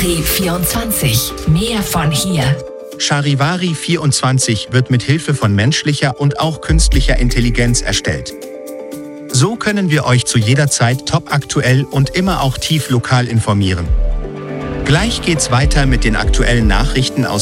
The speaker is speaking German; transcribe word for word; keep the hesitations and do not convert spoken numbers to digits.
Charivari vierundzwanzig. Mehr von hier. Charivari vierundzwanzig wird mit Hilfe von menschlicher und auch künstlicher Intelligenz erstellt. So können wir euch zu jeder Zeit topaktuell und immer auch tief lokal informieren. Gleich geht's weiter mit den aktuellen Nachrichten aus